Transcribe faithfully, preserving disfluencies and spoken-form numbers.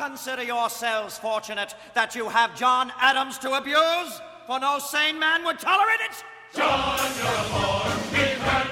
Consider yourselves fortunate that you have John Adams to abuse, for no sane man would tolerate it. John, you're a bore. We've heard